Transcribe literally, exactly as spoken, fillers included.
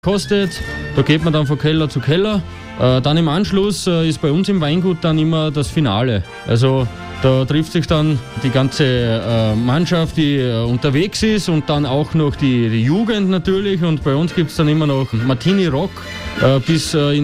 kostet. Da geht man dann von Keller zu Keller. Äh, dann im Anschluss äh, ist bei uns im Weingut dann immer das Finale. Also da trifft sich dann die ganze äh, Mannschaft, die äh, unterwegs ist, und dann auch noch die, die Jugend natürlich. Und bei uns gibt es dann immer noch Martini Rock äh, bis äh, in